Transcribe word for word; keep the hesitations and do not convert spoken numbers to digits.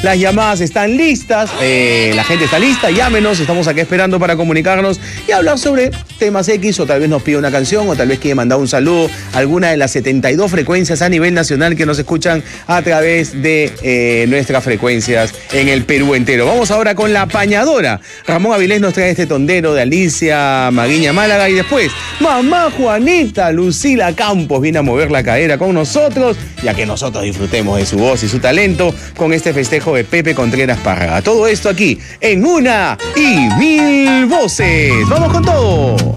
Las llamadas están listas, eh, la gente está lista, llámenos, estamos aquí esperando para comunicarnos y hablar sobre temas X, o tal vez nos pida una canción, o tal vez quiere mandar un saludo a alguna de las setenta y dos frecuencias a nivel nacional que nos escuchan a través de eh, nuestras frecuencias en el Perú entero. Vamos ahora con La Apañadora. Ramón Avilés nos trae este tondero de Alicia Maguiña Málaga, y después Mamá Juanita, Lucila Campos viene a mover la cadera con nosotros, ya que nosotros disfrutemos de su voz y su talento con este festejo de Pepe Contreras Párraga. Todo esto aquí en Una y Mil Voces. ¡Vamos con todo!